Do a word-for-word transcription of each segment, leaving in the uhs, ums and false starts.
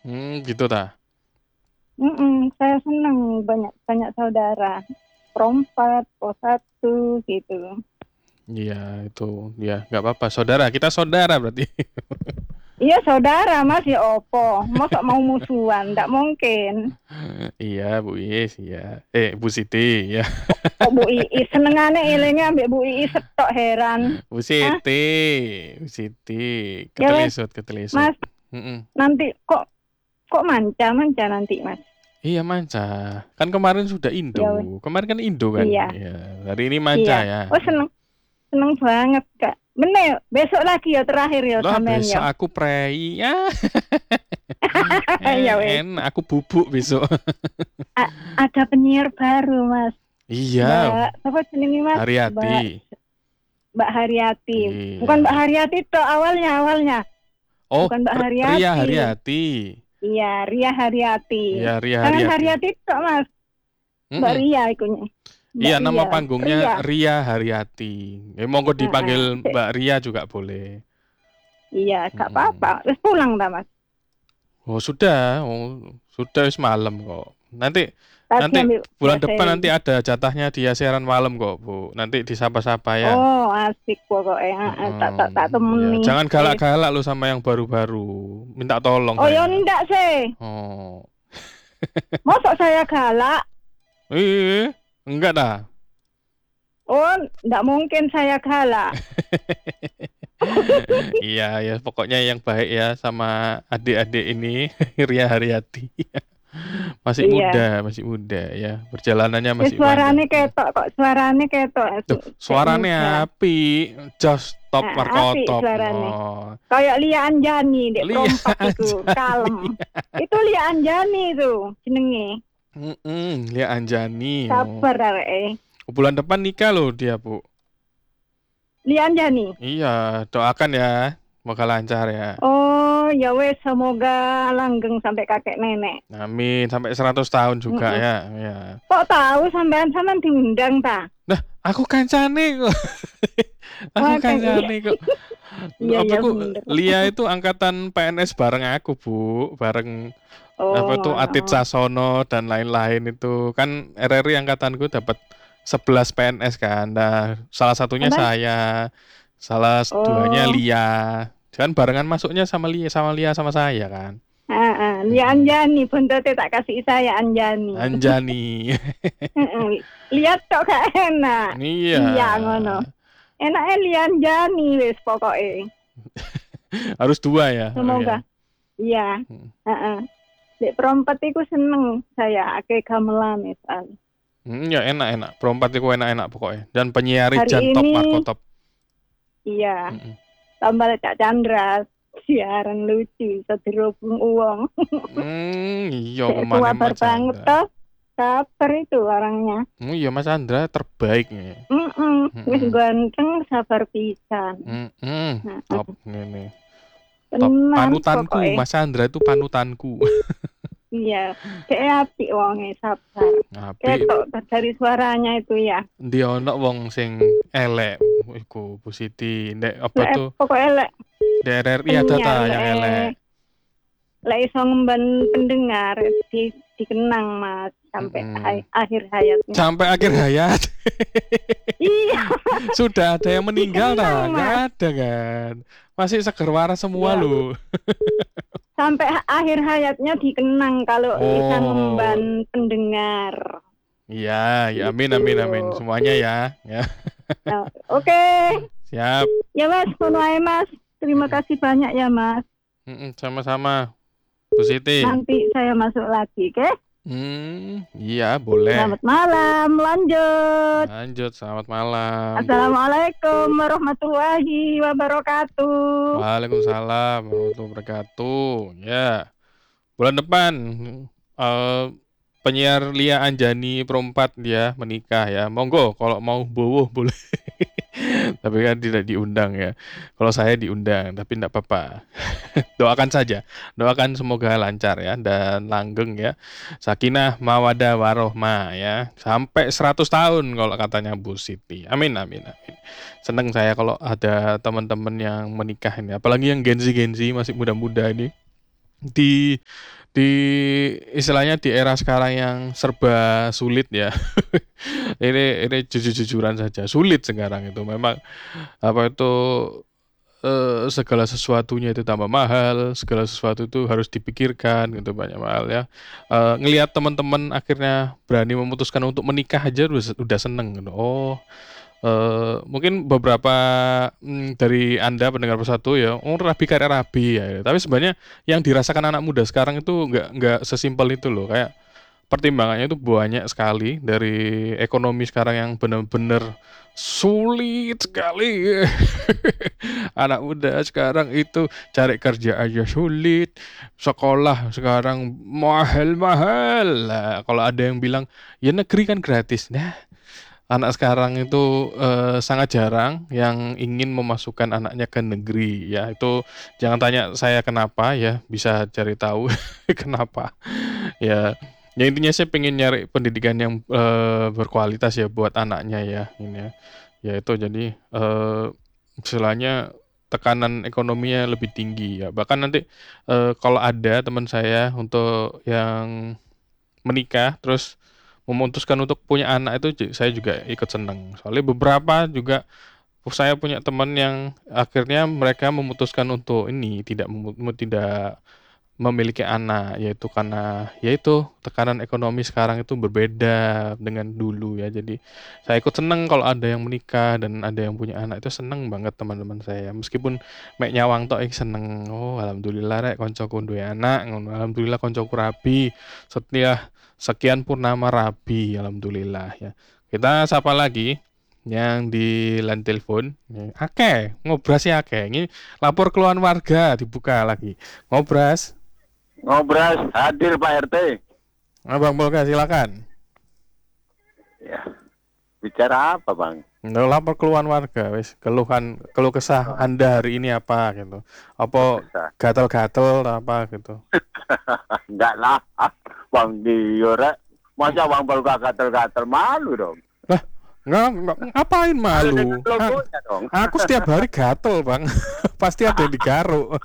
Hmm, gitu ta? Mm-mm, saya senang banyak banyak saudara. Perempat, po satu gitu. Iya, itu ya nggak apa-apa. Saudara, kita saudara berarti. Iya saudara mas ya opo. Masa mau musuhan? Nggak mungkin. Iya, Bu Is, iya. Eh, Bu Siti, ya. Kok Bu Iis senengane elenge ambek Bu Iis setok heran. Bu Hah? Siti, Bu Siti, Ya wes, ketelisut, ketelisut. Mas, Mm-mm. nanti kok kok manca manca nanti Mas. Iya manca. Kan kemarin sudah Indo. Ya wes. Kemarin kan Indo kan. Iya, Ya, hari ini manca iya. ya. Oh seneng seneng banget Kak. Bener, besok lagi ya terakhir ya Lah sampean besok ya. aku prei. Ya, Ya eh, wes. enak aku bubuk besok. A- ada penyiar baru Mas. Iya, Mbak, apa jenenge Mas? Haryati. Mbak Mbak Haryati. Bukan Mbak Iya. Haryati toh awalnya awalnya. Oh, Bukan Mbak R- Ria Haryati. Haryati. Iya, Ria Haryati. Iya, Ria Jangan Haryati. Haryati toh Mas. Mbak Mm-mm. Ria ikunya. Iya, Mbak nama Ria. panggungnya Ria. Ria Haryati. Eh, monggo dipanggil Heeh. Sik. Mbak Ria juga boleh. Iya, gak Mm-mm. apa-apa. Terus pulang dah Mas. Oh, sudah. Oh, sudah wis malam kok. Nanti Tadi nanti ambil bulan Mbak depan Sally. nanti ada jatahnya dia siaran malam kok, Bu. Nanti disapa-sapa ya. Oh, asik pokoknya. Heeh, tak tak tak Heeh, ya, temeni. jangan Wis. galak-galak lu sama yang baru-baru. Minta tolong Oh, ya saya. ndak sih. Oh. Masa saya galak? Eh, enggak dah. Oh, ndak mungkin saya galak. Iya, ya pokoknya yang baik ya sama adik-adik ini Ria Haryati. Masih Iya. muda, masih muda ya. Perjalanannya Ya masih panjang. suarane ketok kok, suarane ketok. Duh, Cek suaranya muda. api, just top Nah, apik markotop. suarane. Oh, Kayak Lia Anjani, dek lihat perompak itu, kalem. Itu Lia Anjani itu jenenge. Mm-mm, lihat Anjani. Oh. Sabar arek. Bulan depan nikah loh dia, Bu. Lia Anjani. Iya, doakan ya. Semoga lancar ya. Oh, ya wes semoga langgeng sampai kakek nenek. Amin, sampai seratus tahun juga Mm-mm. ya. Ya. Kok tahu sampean sampean diundang ta? Nah, aku kancane kok. Aku Wah, kan iya. kancane kok. Iya Apa iya ku bener. Lia itu angkatan P N S bareng aku, Bu. Bareng apa Oh, tuh Atit ngono. Sasono dan lain-lain itu. Kan R R I angkatanku dapat sebelas P N S kan. Nah, salah satunya Sampean? saya, salah duanya Oh, Lia. Kan barengan masuknya sama Lia sama Lia sama saya kan. heeh, Lia Mm-mm. Anjani, buntote tak kasih saya Anjani. Anjani. Heeh, lihat kok gak enak. Iya. Iya ngono. Enaknya Lia Anjani wis pokoknya. Harus dua ya. Oh, Semoga. ya. Iya, Mm. heeh. Dek perompat iku seneng saya ake gamelan misal. Hmm, ya enak-enak. Perempat itu enak-enak pokoknya. Dan penyiar Hari Jan top ini markotop. iya, Mm-mm. tambah Cak Chandra siaran lucu sedirubung uang. Hmm, iya Dek kemana tua Mas banget Chandra. toh. Sabar itu orangnya. Hmm, iya Mas Chandra terbaik nih. Mm wis Mm-mm. ganteng sabar pisan. Mm-mm. Nah, Top ini. Top tenan panutanku, pokoknya. Mas Chandra itu panutanku. Iya, kayak apik wonge sabar. Apik. Ketok dari suaranya itu ya. Ndi ono wong sing elek iku Bu Siti. Ndek apa Lek tuh? pokoknya lek D R R I ada penyiar ta yang elek. lek lek iso ngemban pendengar di, dikenang Mas sampai Mm-mm. hay- akhir hayatnya. Sampai akhir hayat. Iya, Sudah ada yang meninggal dikenang tak? Mas. Nggak ada kan? Masih seger waras semua Ya, loh. sampai ha- akhir hayatnya dikenang kalau bisa Oh, ngemban pendengar. iya, ya amin amin amin Gitu. semuanya ya. Ya, Nah, oke. siap. Ya Mas, ngono ae Mas. Terima Mm-mm. kasih banyak ya Mas. Mm-mm, sama-sama, Bu Siti. Nanti saya masuk lagi, oke? Hmm, iya boleh. Selamat malam, lanjut. Lanjut, selamat malam. Assalamualaikum warahmatullahi wabarakatuh. Waalaikumsalam warahmatullahi wabarakatuh. Ya, bulan depan eh, penyiar Lia Anjani Perempat dia menikah ya. Monggo kalau mau bowo boleh. Tapi kan tidak diundang ya. Kalau saya diundang, tapi tidak apa-apa. Doakan saja. Doakan semoga lancar ya dan langgeng ya. Sakinah mawadah warohmah ya. Sampai seratus tahun kalau katanya Bu Siti. Amin amin amin. Seneng saya kalau ada teman-teman yang menikah ini. Apalagi yang Gen Z Gen Z masih muda-muda ini. di di istilahnya di era sekarang yang serba sulit ya. Ini ini jujur-jujuran saja, sulit sekarang itu memang, apa itu, eee, segala sesuatunya itu tambah mahal, segala sesuatu itu harus dipikirkan gitu, banyak hal ya. Eee, ngelihat teman-teman akhirnya berani memutuskan untuk menikah aja udah se udah seneng gitu. Oh, eee, mungkin beberapa, mmm, dari Anda pendengar Bersatu ya, "Oh rabi karek rabi," ya, tapi sebenarnya yang dirasakan anak muda sekarang itu nggak nggak sesimpel itu loh, kayak pertimbangannya itu banyak sekali, dari ekonomi sekarang yang bener-bener sulit sekali. Anak muda sekarang itu cari kerja aja sulit, sekolah sekarang mahal-mahal. Lah, kalau ada yang bilang, "Ya negeri kan gratis." Nah, anak sekarang itu, eee, sangat jarang yang ingin memasukkan anaknya ke negeri ya, itu jangan tanya saya kenapa ya, bisa cari tahu kenapa. Ya, ya intinya saya pengen nyari pendidikan yang, eee, berkualitas ya buat anaknya ya, ini ya. Ya itu jadi, eee, istilahnya tekanan ekonominya lebih tinggi ya, bahkan nanti, eee, kalau ada teman saya untuk yang menikah, terus memutuskan untuk punya anak itu ju saya juga ikut seneng. Soalnya beberapa juga saya punya teman yang akhirnya mereka memutuskan untuk ini, tidak memu me tidak memiliki anak, yaitu karena ya itu, tekanan ekonomi sekarang itu berbeda dengan dulu ya. Jadi saya ikut seneng kalau ada yang menikah dan ada yang punya anak, itu seneng banget teman-teman saya. Meskipun mek nyawang tok iki seneng, "Oh alhamdulillah rek koncoku duwe anak," ngono, "alhamdulillah koncoku rabi, setelah sekian purnama rabi," alhamdulillah ya. Kita sapa lagi yang di line telepon, nih, akeh, ngobrasnya akeh, ini lapor keluhan warga dibuka lagi. Ngobras. Ngobras hadir Pak R T. Abang Bolga silakan. Ya. Bicara apa, Bang? Nggak lapor keluhan warga, wis keluhan keluh kesah Anda hari ini apa gitu. Apa gatel-gatel apa gitu. Enggak lah, Bang Diore. Masa Bang Bolga gatel-gatel, malu dong. Lah, nggak, nggak ngapain malu? Logonya dong. Aku setiap hari gatel, Bang. Pasti ada yang digaruk.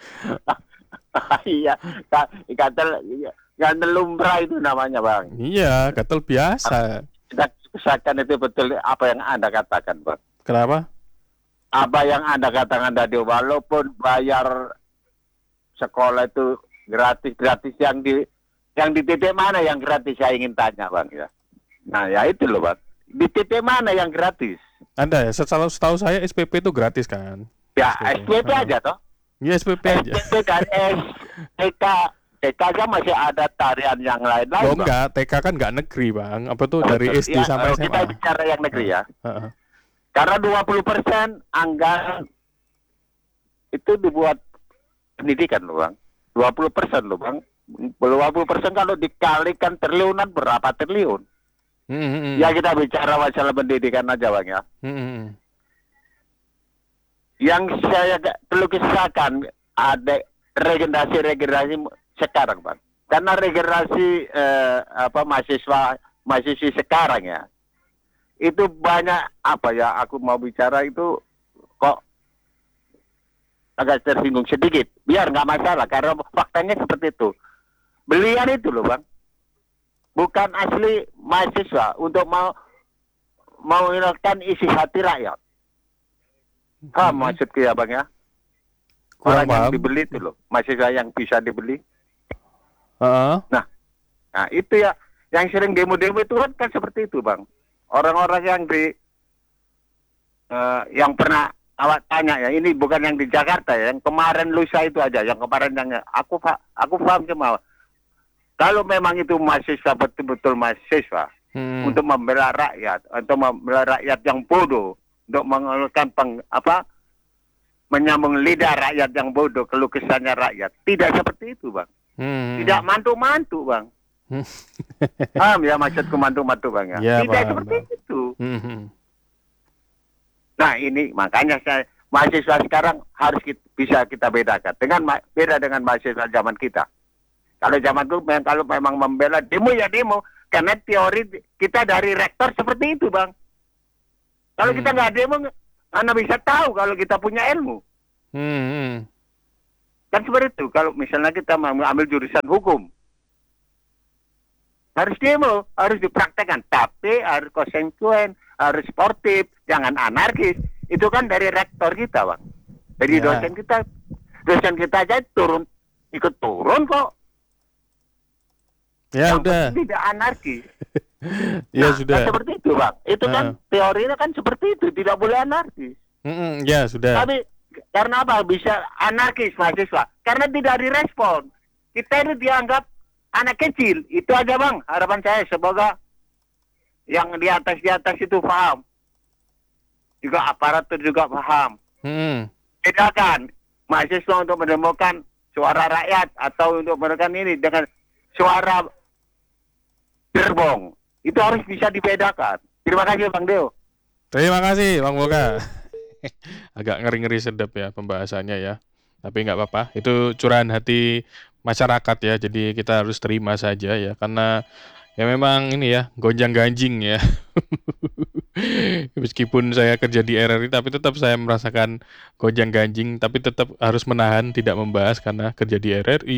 Iya, gatel gatel lumrah itu namanya, Bang. Iya, gatel biasa. Kita kesahkan itu betul apa yang Anda katakan, Bang. Kenapa? Apa yang Anda katakan tadi, walaupun bayar sekolah itu gratis-gratis, yang di yang di titik mana yang gratis, saya ingin tanya, Bang ya. Nah, ya itu loh, Bang. Di titik mana yang gratis? Anda ya, setahu setahu saya S P P itu gratis kan? Ya, S P P aja toh. Iya, S P P aja. S P P kan S T K, T K kan masih ada tarian yang lain-lain. Oh enggak, T K kan enggak negeri, Bang. Apa tuh dari S D ya, sampai S M A? Kita bicara yang negeri ya. Uh-uh. Karena dua puluh persen anggaran itu dibuat pendidikan loh, Bang. dua puluh persen loh, Bang. dua puluh persen kalau dikalikan triliunan berapa triliun? Mm-hmm. Ya kita bicara masalah pendidikan aja, Bang ya. Mm-hmm. Yang saya perlu kisahkan ada regenerasi-regenerasi sekarang, Bang. Karena regenerasi eh, apa mahasiswa mahasiswi sekarang ya, itu banyak apa ya, aku mau bicara itu kok agak tersinggung sedikit. Biar nggak masalah, karena faktanya seperti itu. Belian itu loh, Bang, bukan asli mahasiswa untuk mau mau menyenangkan isi hati rakyat. Ah, hmm. maksudku ya, Bang ya. Orang yang dibeli itu loh, mahasiswa yang bisa dibeli. Uh-huh. Nah, nah itu ya, yang sering demo-demo itu kan, kan seperti itu, Bang. Orang-orang yang di uh, yang pernah awak tanya ya, ini bukan yang di Jakarta ya, yang kemarin lusa itu aja, yang kemarin yang aku aku paham cuma kalau memang itu mahasiswa betul-betul mahasiswa hmm. untuk membela rakyat, untuk membela rakyat yang bodoh, untuk mengeluarkan peng, apa menyambung lidah rakyat yang bodoh, keluh kesahnya rakyat. Tidak seperti itu, Bang. Hmm. Tidak mantu-mantu, Bang. Paham ya maksudku mantu-mantu, Bang ya? ya Tidak paham, seperti bang. itu. Hmm. Nah ini makanya saya mahasiswa sekarang harus kita, bisa kita bedakan dengan beda dengan mahasiswa zaman kita. Kalau zaman itu kalau memang membela demo ya demo, karena teori kita dari rektor seperti itu, Bang. Kalau hmm. kita nggak demo, Anda bisa tahu kalau kita punya ilmu. Hmm. Kan seperti itu. Kalau misalnya kita mau ambil jurusan hukum, harus demo, harus dipraktekkan, tapi harus konsekuen, harus sportif, jangan anarkis. Itu kan dari rektor kita, Bang. Dari Ya. dosen kita, dosen kita aja turun, ikut turun kok. Ya Yang udah. penting tidak anarkis. Ya Nah, sudah. kan seperti itu, Bang. Itu kan Heeh. teorinya kan seperti itu, tidak boleh anarkis. Mm-mm, ya sudah. Tapi karena apa bisa anarkis mahasiswa? Karena tidak direspon. Kita ini dianggap anak kecil. Itu aja, Bang. Harapan saya semoga yang di atas di atas itu paham. Juga aparatur juga paham. Mm-mm. Bedakan mahasiswa untuk menemukan suara rakyat atau untuk menemukan ini dengan suara gerbong. Itu harus bisa dibedakan. Terima kasih, Bang Deo. Terima kasih Bang Boga. Agak ngeri-ngeri sedap ya pembahasannya ya. Tapi nggak apa-apa. Itu curahan hati masyarakat ya. Jadi kita harus terima saja ya. Karena ya memang ini ya gonjang-ganjing ya. Meskipun saya kerja di R R I tapi tetap saya merasakan gonjang-ganjing. Tapi tetap harus menahan tidak membahas karena kerja di R R I.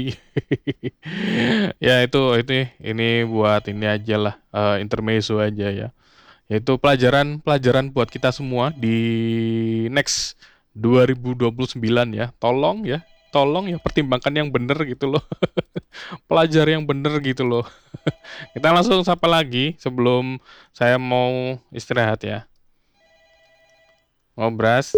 Ya itu itu ini buat ini aja lah eh, intermezzo aja ya. Yaitu pelajaran-pelajaran buat kita semua di next dua ribu dua puluh sembilan ya. Tolong ya, tolong ya pertimbangkan yang bener gitu loh. Pelajari yang bener gitu loh. Kita langsung sapa lagi sebelum saya mau istirahat ya. Ngobras.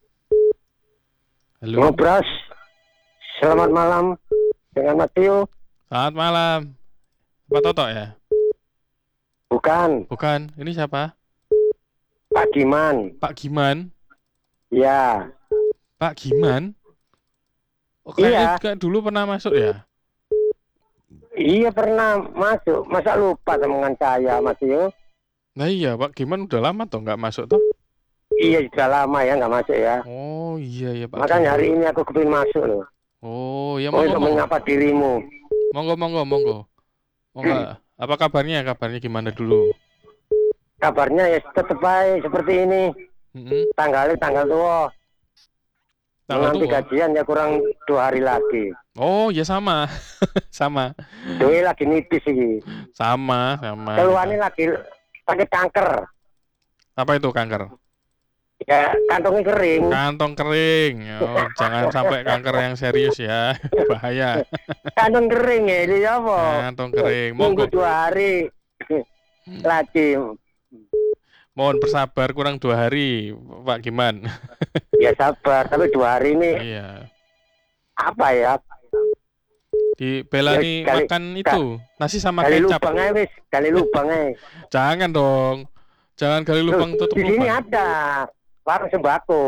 Halo. Ngobras, selamat malam dengan Mateo. Selamat malam. Pak Toto ya? Bukan, Bukan. Ini siapa? Pak Giman. Pak Giman. Ya, Pak Giman. Oh, kayaknya Iya. juga dulu pernah masuk ya? iya pernah masuk. Masa lupa dengan saya, Mateo? Nah iya, Pak Giman udah lama toh nggak masuk toh? Iya, sudah lama ya nggak masuk ya. Oh iya ya Pak. Makanya Giman. hari ini aku kepingin masuk loh. Oh ya Oh, monggo untuk monggo. menyapa dirimu. Monggo monggo monggo. Monggo. Apa kabarnya? Kabarnya gimana dulu? Kabarnya ya tetap baik seperti ini. Mm-mm. Tanggalnya tanggal tua. Tanggal Nanti tua. gajian ya kurang dua hari lagi. Oh ya sama, sama, Doi lagi nipis sih. sama, sama. Keluhannya lagi sakit kanker. Apa itu kanker? Ya, kantongnya kering. Kantong kering. Oh, jangan sampai kanker yang serius ya, bahaya. Kantong kering ya, ini apa? Kantong kering. Minggu Monggo, dua hari lagi. mohon bersabar kurang dua hari, Pak Giman. Ya sabar, tapi dua hari ini Iya. apa ya? Dibelani Ya, kali- makan itu nasi sama Gali kecap. lubang aja wis, gali lubang aja. Jangan dong. Jangan gali lubang Loh, tutup di sini lubang. ada warung sembako.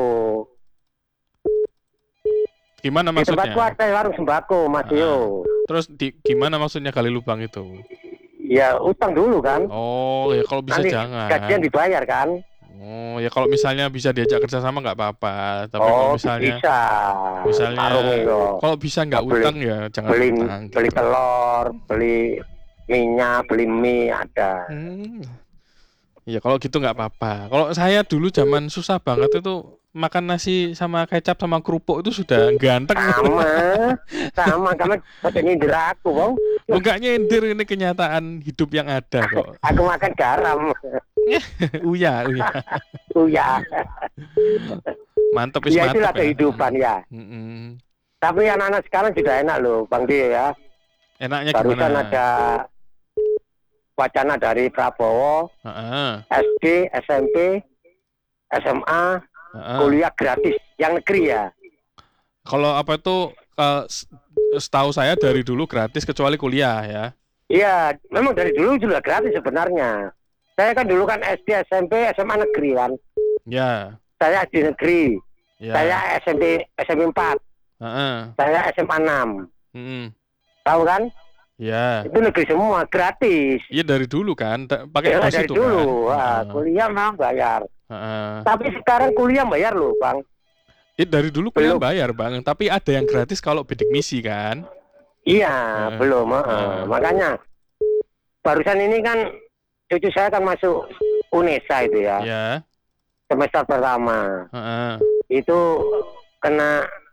Gimana Di tempatku maksudnya? ada warung sembako, Mas Yo. Terus di, gimana maksudnya gali lubang itu? Ya utang dulu kan. Oh, ya kalau bisa Nanti jangan. gajian dibayar kan. Oh, ya kalau misalnya bisa diajak kerja sama nggak apa-apa. Tapi kalau Oh, misalnya bisa. misalnya Warung itu. kalau bisa nggak Beli- utang ya jangan Beli utang. beli gitu. telur, beli minyak, beli mie ada. Hmm. Ya kalau gitu nggak apa-apa. Kalau saya dulu zaman susah banget itu makan nasi sama kecap sama kerupuk itu sudah ganteng. Sama, sama kamu pada nyindir aku, Bang. Enggak nyindir, ini kenyataan hidup yang ada kok. Aku makan garam. Uya, uya. Oh ya. Mantep wis Ya mantep itulah kehidupan ya. Mm-mm. Tapi anak-anak sekarang sudah enak loh, Bang Dio ya. Enaknya Barusan gimana? ada wacana dari Prabowo, Heeh, S D, S M P, S M A, heeh. kuliah gratis yang negeri ya. Kalau apa itu eh, s- setahu saya dari dulu gratis kecuali kuliah ya. Iya, memang dari dulu sudah gratis sebenarnya. Saya kan dulu kan S D, S M P, S M A negeri kan. Ya, Saya S D negeri, ya. saya S M P, S M P empat, Heeh. saya S M A enam. Mm-mm. Tahu kan? Ya. Itu negeri semua, gratis. Iya dari dulu kan, da- pakai Ya, dos dari itu dulu, kan. wah, Heeh, kuliah memang bayar. heeh. Tapi sekarang kuliah bayar loh, Bang. Ih, dari dulu kuliah Belum. bayar bang, tapi ada yang gratis kalau bidik misi kan. Iya, Heeh. belum. heeh. Heeh. Makanya barusan ini kan cucu saya kan masuk UNESA itu ya, Ya. semester pertama. Heeh. Itu kena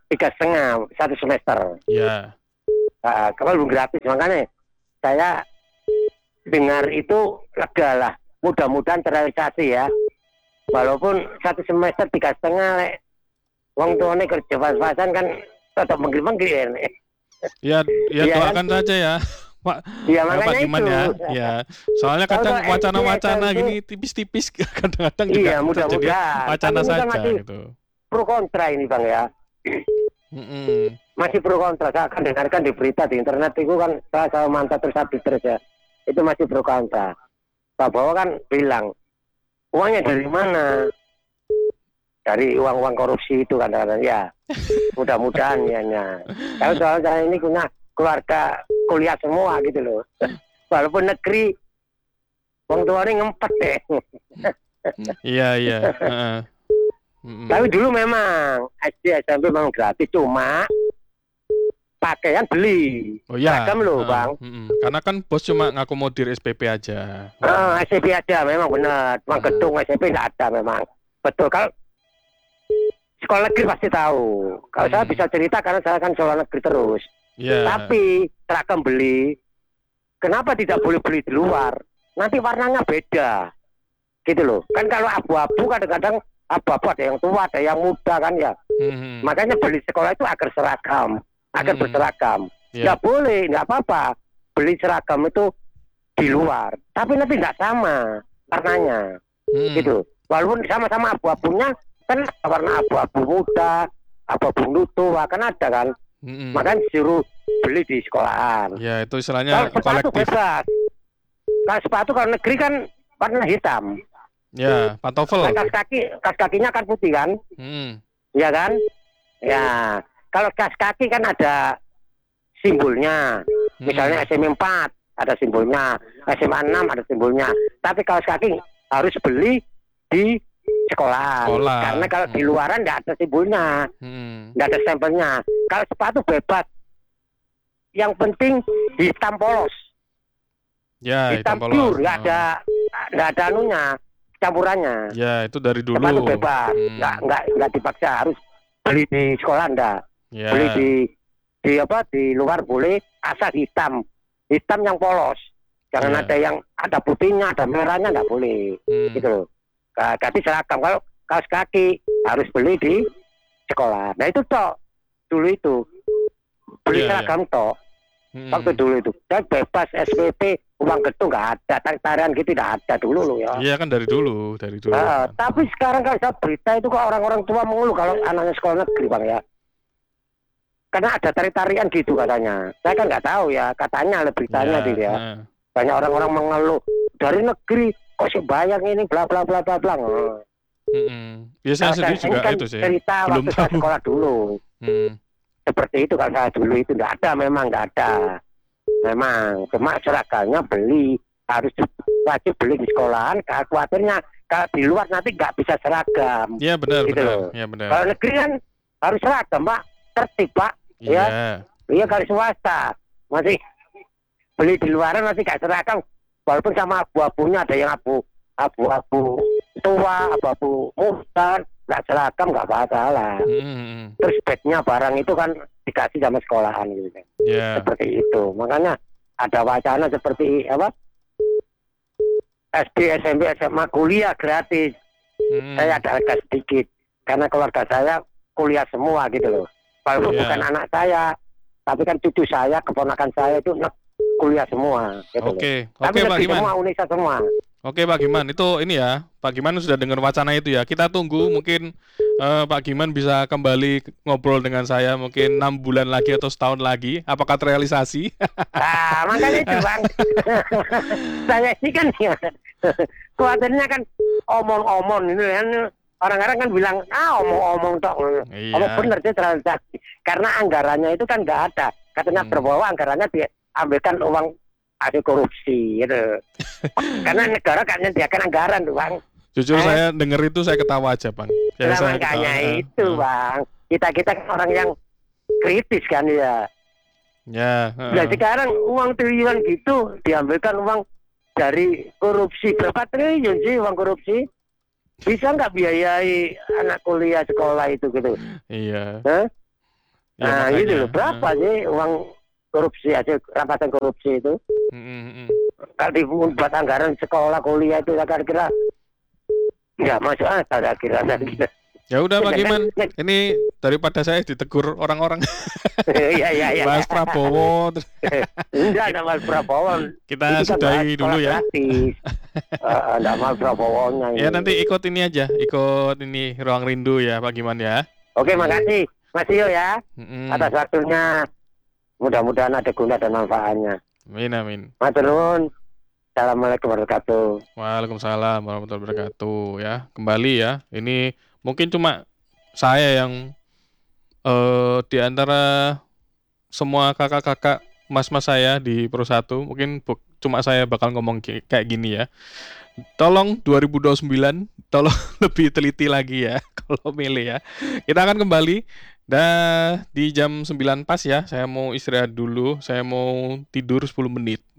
tiga setengah satu semester. Ya. Uh, kalau belum gratis, makanya saya dengar itu lega lah. Mudah-mudahan terrealisasi ya. Walaupun satu semester tiga setengah, lek wong tuane kerja pas-pasan kan tetap menggil-menggil. Ya, ya Iya doakan saja ya, Pak. Iya Ya, Pak makanya Giman itu. ya. Ya. Soalnya Kalau kadang S D, wacana-wacana S M P, gini tipis-tipis kadang-kadang juga Iya terjadi mudah-mudahan. wacana Tapi kita saja masih gitu. pro kontra ini Bang ya. Mm-mm. Masih pro kontra. Saya akan dengarkan di berita di internet itu kan saya sama mantap terus habis terus ya. Itu masih pro kontra. Pak Bowo kan bilang uangnya dari mana? Dari uang-uang korupsi itu kadang-kadang ya. Mudah-mudahan ya. ya. Kalau soal saya ini punya keluarga kuliah semua gitu loh. Walaupun negeri wong tuanya ngempet deh. Iya, iya. Heeh. Mm-mm. Tapi dulu memang S D S M P memang gratis, cuma pakaian beli. Oh iya. Seragam loh, Heeh. Bang. Mm-mm. Karena kan bos cuma ngakomodir S P P aja. Ah, S P P ada memang benar. Memang Hmm. gedung S P P tidak ada memang. Betul. Kalau sekolah negeri pasti tahu. Kalau Hmm. saya bisa cerita karena saya kan sekolah negeri terus. Iya. Tapi seragam beli, kenapa tidak boleh beli di luar? Nanti warnanya beda. Gitu loh. Kan kalau abu-abu kadang-kadang abu-abu ada yang tua, ada yang muda kan ya. Mhm. Makanya beli sekolah itu agar seragam, agar Hmm. berseragam. Iya. Ya boleh, nggak apa-apa. Beli seragam itu di luar, tapi nanti nggak sama warnanya, Mm-mm. gitu. Walaupun sama-sama abu-abunya, kan warna abu-abu muda, abu-abu tua, kan ada kan. Mm-mm. Makanya disuruh beli di sekolahan. Ya, itu Kalau istilahnya sepatu kolektif. bebas. Kalau sepatu kalau negeri kan warna hitam. Ya, pantofel. Nah, kas kaki, kas kakinya kan putih kan, Mm. ya kan? Ya, kalau kas kaki kan ada simbolnya. Misalnya S M empat ada simbolnya, S M enam ada simbolnya. Tapi kaos kaki harus beli di sekolah. Sekolah. Karena kalau di Hmm. luaran nggak ada simbolnya, Mm. nggak ada stempelnya. Kalau sepatu bebas, yang penting hitam polos, Ya, hitam hitam polos. pure, nggak Oh. ada nggak ada anunya, campurannya. Ya, itu dari dulu. Sepatu bebas, Hmm. nggak nggak nggak dipaksa harus beli di sekolah nggak. Ya. Beli di di apa di luar boleh asal hitam hitam yang polos, jangan Iya. ada yang ada putihnya ada merahnya nggak boleh, Hmm. gitu loh. Nah, ganti seragam. Kalau kaos kaki harus beli di sekolah. Nah itu toh dulu itu beli Iya, seragam toh Mm. waktu dulu itu. Dan bebas S P P uang gedung nggak ada, tarik-tarian gitu tidak ada dulu loh ya. Iya kan dari dulu, dari dulu. Ah, kan. tapi sekarang kalau saya berita itu kok orang-orang tua mengeluh kalau anaknya sekolah negeri Bang ya. Karena ada tarik-tarian gitu katanya. Saya kan nggak tahu ya, katanya ada beritanya Ya, gitu ya. nah. Banyak orang-orang mengeluh dari negeri kok sebayang ini bla bla bla bla bla. Hmm. Mm-mm. Biasanya Kalau sendiri saya juga ini kan itu sih. cerita Belum waktu saya tahu. sekolah dulu. Hmm. Seperti itu kalau saya dulu itu nggak ada, memang nggak ada. Memang cuma seragamnya beli, harus wajib beli di sekolahan. Khawatirnya kalau di luar nanti nggak bisa seragam. Iya benar, Gitu benar. loh. Iya benar. Kalau negeri kan harus seragam Pak, tertib Pak. Iya. Iya kalau swasta masih beli di luaran masih nggak seragam. Walaupun sama abu-abunya ada yang abu abu-abu tua, abu-abu muda, nggak seragam nggak masalah. Mm-mm. Terus bagnya barang itu kan dikasih sama sekolahan gitu. Iya. Seperti itu. Makanya ada wacana seperti apa? S D, S M P, S M A kuliah gratis. Mm. Saya ada agak sedikit karena keluarga saya kuliah semua gitu loh. Walaupun Iya. bukan anak saya, tapi kan cucu saya, keponakan saya itu ne- kuliah semua. Gitu loh. Oke, Tapi oke Pak negeri Giman. semua, Unesa semua. Oke Pak Giman, itu ini ya, Pak Giman sudah dengar wacana itu ya. Kita tunggu mungkin eh, Pak Giman bisa kembali ngobrol dengan saya mungkin enam bulan lagi atau setahun lagi. Apakah terrealisasi? Nah, makanya itu bang. Saya sih kan ya, khawatirnya kan omong-omong ini kan. Orang-orang kan bilang, ah omong-omong tok. Iya. Omong bener sih transaksi. Karena anggarannya itu kan nggak ada. Katanya Hmm. terbawa anggarannya diambilkan uang hasil korupsi gitu. Karena negara kan menyediakan anggaran tuh bang. Jujur Eh. saya denger itu saya ketawa aja Bang. Ya, Nah, saya makanya ketawa, eh, itu eh. bang. Kita-kita kan orang yang kritis kan ya. Ya. eh. Nah sekarang uang triliun gitu diambilkan uang dari korupsi. Berapa triliun sih uang korupsi? Bisa nggak biayai anak kuliah sekolah itu gitu? Iya. Hah? Ya, Nah makanya. itu loh, berapa sih uang korupsi aja, rampasan korupsi itu? Mm, mm, mm. Kalau dibuat anggaran sekolah kuliah itu saya kira nggak masuk akal saya kira. Ya udah Pak Nek, Giman, nek. ini daripada saya ditegur orang-orang Iya iya iya. Mas Prabowo, terus Enggak ada Mas Prabowo. kita Ini kan sudahi bahas dulu sekolah ya. gratis. Eh, Enggak Mas Prabowo-nya ini. Ya nanti ikut ini aja, ikut ini Ruang Rindu ya Pak Giman ya. Oke, makasih Mas Tio ya Mm-mm. atas waktunya. Mudah-mudahan ada guna dan manfaatnya. Amin amin. Matur nuwun. Assalamualaikum warahmatullahi wabarakatuh. Waalaikumsalam warahmatullahi wabarakatuh ya. Kembali ya. Ini mungkin cuma saya yang eh di antara semua kakak-kakak mas-mas saya di Pro satu mungkin bu- cuma saya bakal ngomong ki- kayak gini ya. Tolong dua ribu dua puluh sembilan tolong lebih teliti lagi ya kalau milih ya. Kita akan kembali dan di jam sembilan pas ya. Saya mau istirahat dulu, saya mau tidur sepuluh menit